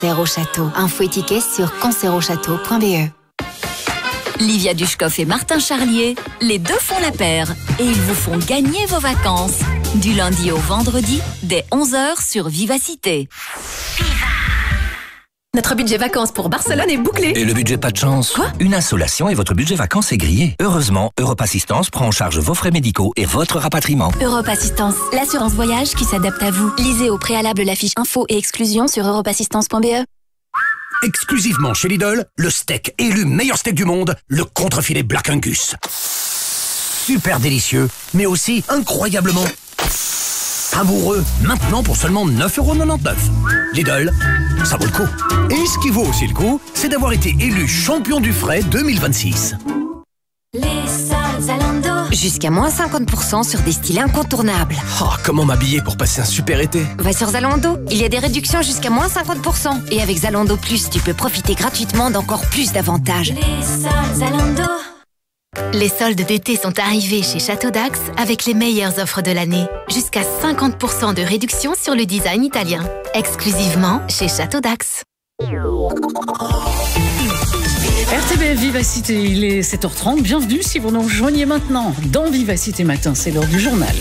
Concert au château. Info et tickets sur concertauchâteau.be. Livia Dushkov et Martin Charlier, les deux font la paire et ils vous font gagner vos vacances. Du lundi au vendredi, dès 11h sur Vivacité. Notre budget vacances pour Barcelone est bouclé. Et le budget pas de chance? Quoi? Une insolation et votre budget vacances est grillé. Heureusement, Europe Assistance prend en charge vos frais médicaux et votre rapatriement. Europe Assistance, l'assurance voyage qui s'adapte à vous. Lisez au préalable la fiche info et exclusion sur europeassistance.be. Exclusivement chez Lidl, le steak élu meilleur steak du monde, le contrefilet Black Angus. Super délicieux, mais aussi incroyablement savoureux. Maintenant pour seulement 9,99 €. Lidl, ça vaut le coup. Et ce qui vaut aussi le coup, c'est d'avoir été élu champion du frais 2026. Les soldes Zalando. Jusqu'à moins 50% sur des styles incontournables. Oh, comment m'habiller pour passer un super été? Va sur Zalando, il y a des réductions jusqu'à moins 50%. Et avec Zalando Plus, tu peux profiter gratuitement d'encore plus d'avantages. Les soldes Zalando. Les soldes d'été sont arrivés chez Château d'Ax avec les meilleures offres de l'année. Jusqu'à 50% de réduction sur le design italien. Exclusivement chez Château d'Ax. RTBF Vivacité, il est 7h30. Bienvenue si vous nous rejoignez maintenant dans Vivacité Matin. C'est l'heure du journal.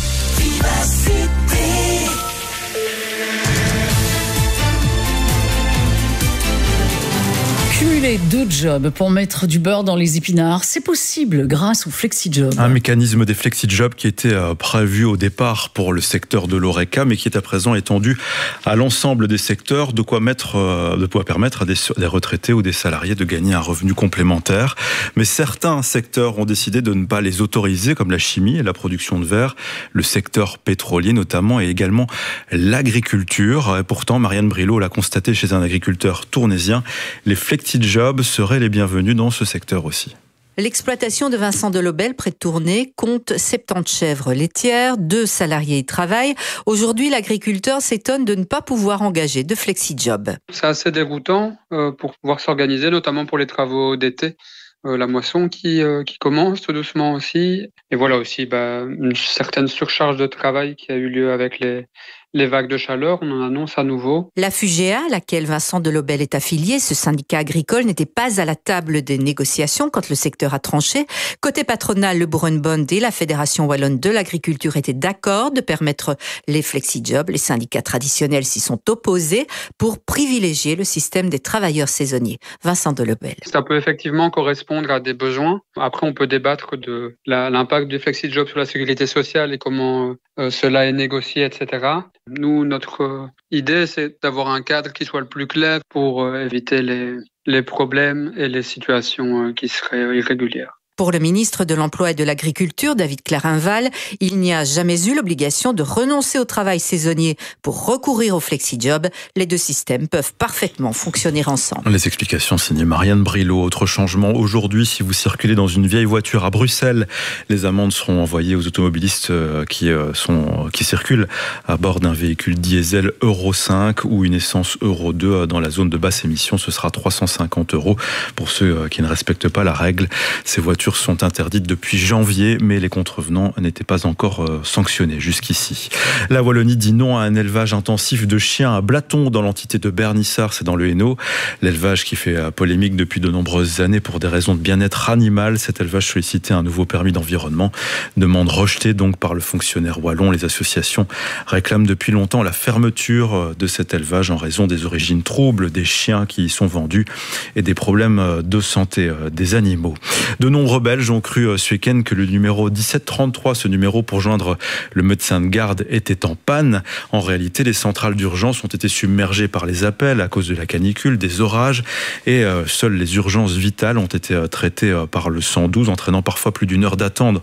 Cumuler 2 jobs pour mettre du beurre dans les épinards, c'est possible grâce au FlexiJob. Un mécanisme des FlexiJobs qui était prévu au départ pour le secteur de l'Horeca, mais qui est à présent étendu à l'ensemble des secteurs, de quoi permettre à des retraités ou des salariés de gagner un revenu complémentaire. Mais certains secteurs ont décidé de ne pas les autoriser, comme la chimie et la production de verre, le secteur pétrolier notamment, et également l'agriculture. Et pourtant, Marianne Brilot l'a constaté chez un agriculteur tournaisien, les FlexiJobs seraient les bienvenus dans ce secteur aussi. L'exploitation de Vincent Delobel, près de Tournai, compte 70 chèvres laitières, 2 salariés y travaillent. Aujourd'hui, l'agriculteur s'étonne de ne pas pouvoir engager de FlexiJob. C'est assez déroutant pour pouvoir s'organiser, notamment pour les travaux d'été. La moisson qui commence tout doucement aussi. Et voilà aussi une certaine surcharge de travail qui a eu lieu avec les vagues de chaleur, on en annonce à nouveau. La FUGEA, à laquelle Vincent Delobel est affilié, ce syndicat agricole, n'était pas à la table des négociations quand le secteur a tranché. Côté patronal, le Brunbond et la Fédération wallonne de l'agriculture étaient d'accord de permettre les FlexiJobs. Les syndicats traditionnels s'y sont opposés pour privilégier le système des travailleurs saisonniers. Vincent Delobel. Ça peut effectivement correspondre à des besoins. Après, on peut débattre de l'impact du FlexiJob sur la sécurité sociale et comment cela est négocié, etc. Nous, notre idée, c'est d'avoir un cadre qui soit le plus clair pour éviter les problèmes et les situations qui seraient irrégulières. Pour le ministre de l'Emploi et de l'Agriculture, David Clarinval, il n'y a jamais eu l'obligation de renoncer au travail saisonnier pour recourir au FlexiJob. Les deux systèmes peuvent parfaitement fonctionner ensemble. Les explications signées Marianne Brilot. Autre changement aujourd'hui, si vous circulez dans une vieille voiture à Bruxelles, les amendes seront envoyées aux automobilistes qui circulent à bord d'un véhicule diesel Euro 5 ou une essence Euro 2 dans la zone de basse émission. Ce sera 350 € pour ceux qui ne respectent pas la règle. Ces voitures sont interdites depuis janvier, mais les contrevenants n'étaient pas encore sanctionnés jusqu'ici. La Wallonie dit non à un élevage intensif de chiens à Blaton dans l'entité de Bernissart, c'est dans le Hainaut. L'élevage qui fait polémique depuis de nombreuses années pour des raisons de bien-être animal. Cet élevage sollicitait un nouveau permis d'environnement. Demande rejetée donc par le fonctionnaire wallon. Les associations réclament depuis longtemps la fermeture de cet élevage en raison des origines troubles des chiens qui y sont vendus et des problèmes de santé des animaux. De nombreux Belges ont cru ce week-end que le numéro 1733, ce numéro pour joindre le médecin de garde, était en panne. En réalité, les centrales d'urgence ont été submergées par les appels à cause de la canicule, des orages, et seules les urgences vitales ont été traitées par le 112, entraînant parfois plus d'1 heure d'attente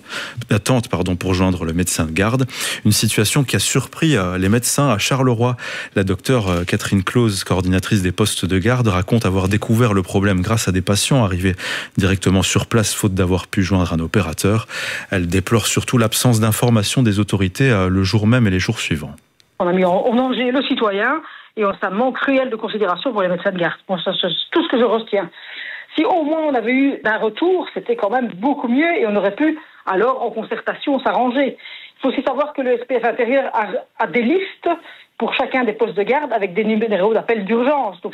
pour joindre le médecin de garde. Une situation qui a surpris les médecins à Charleroi. La docteure Catherine Clause, coordinatrice des postes de garde, raconte avoir découvert le problème grâce à des patients arrivés directement sur place, faute d'avoir pu joindre un opérateur. Elle déplore surtout l'absence d'information des autorités le jour même et les jours suivants. On a mis en danger le citoyen et ça manque cruel de considération pour les médecins de garde. Bon, c'est tout ce que je retiens. Si au moins on avait eu un retour, c'était quand même beaucoup mieux et on aurait pu, alors en concertation, s'arranger. Il faut aussi savoir que le SPF intérieur a des listes pour chacun des postes de garde avec des numéros d'appel d'urgence. Donc